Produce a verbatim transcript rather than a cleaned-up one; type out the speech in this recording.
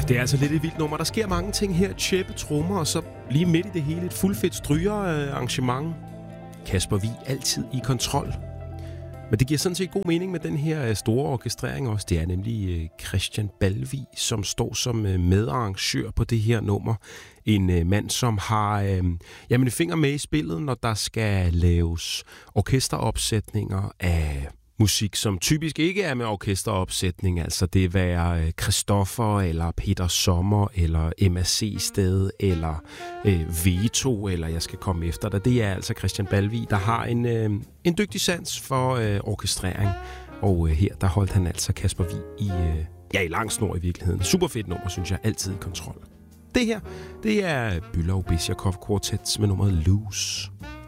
Det er altså lidt et vildt nummer. Der sker mange ting her. Tjeppe, trommer, og så lige midt i det hele et fuldfedt strygerarrangement. Kasper Wig altid i kontrol. Men det giver sådan set god mening med den her store orkestrering også. Det er nemlig Christian Balvig, som står som medarrangør på det her nummer. En mand, som har øh, jamen, en finger med i spillet, når der skal laves orkesteropsætninger af musik, som typisk ikke er med orkesteropsætning. Altså det være Christoffer, eller Peter Sommer, eller M A C Sted, eller øh, Veto, eller jeg skal komme efter dig. Det er altså Christian Balvig, der har en, øh, en dygtig sans for øh, orkestrering. Og øh, her, der holdt han altså Kasper Wig i, øh, ja, i lang snor i virkeligheden. Super fedt nummer, synes jeg. Altid i kontrol. Det her, det er Bülow Bizjakov Quartet med nummeret Loose.